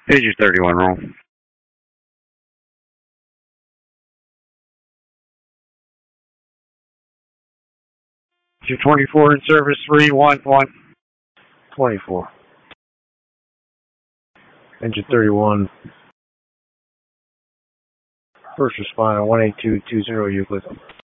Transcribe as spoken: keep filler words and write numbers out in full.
Engine thirty-one, roll. Engine twenty-four in service, three one one. twenty-four. Engine thirty-one. First responder, one eight two two zero Euclid.